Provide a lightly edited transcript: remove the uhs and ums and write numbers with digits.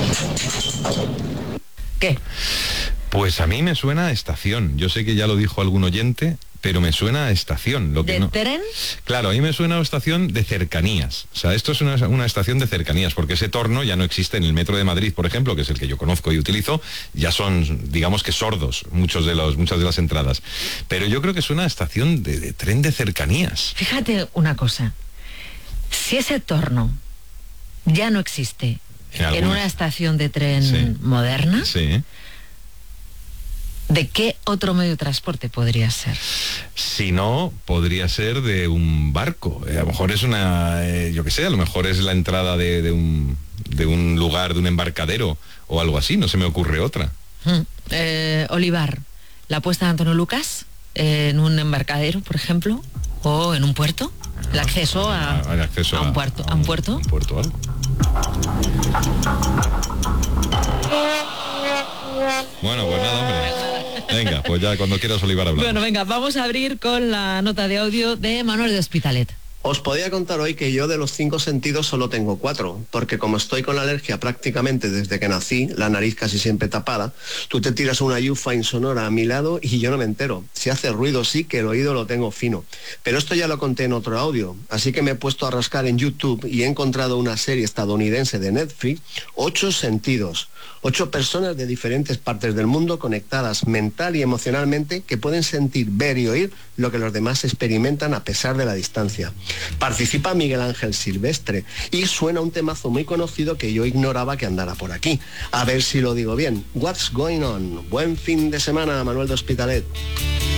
¿Qué? Pues a mí me suena a estación. Yo sé que ya lo dijo algún oyente, pero me suena a estación. ¿De tren? Claro, a mí me suena a estación de cercanías. O sea, esto es una estación de cercanías, porque ese torno ya no existe en el Metro de Madrid, por ejemplo, que es el que yo conozco y utilizo. Ya son, digamos que sordos, muchas de las entradas. Pero yo creo que suena a estación de tren de cercanías. Fíjate una cosa. Si ese torno ya no existe en una estación de tren moderna, sí, ¿de qué otro medio de transporte podría ser? Si no, podría ser de un barco. A lo mejor es yo qué sé, a lo mejor es la entrada de un lugar, de un embarcadero o algo así, no se me ocurre otra. Olivar, la puesta de Antonio Lucas en un embarcadero, por ejemplo, o en un puerto. El acceso a un puerto. A un puerto, algo. Bueno, pues nada, hombre. Venga, pues ya cuando quieras, Olivar, hablamos. Bueno, venga, vamos a abrir con la nota de audio de Manuel de Hospitalet. Os podía contar hoy que yo de los 5 sentidos solo tengo 4, porque como estoy con la alergia prácticamente desde que nací, la nariz casi siempre tapada, tú te tiras una yufa insonora a mi lado y yo no me entero. Si hace ruido sí que el oído lo tengo fino. Pero esto ya lo conté en otro audio, así que me he puesto a rascar en YouTube y he encontrado una serie estadounidense de Netflix, 8 sentidos. 8 personas de diferentes partes del mundo conectadas mental y emocionalmente que pueden sentir, ver y oír lo que los demás experimentan a pesar de la distancia. Participa Miguel Ángel Silvestre y suena un temazo muy conocido que yo ignoraba que andara por aquí. A ver si lo digo bien. What's Going On. Buen fin de semana, Manuel de Hospitalet.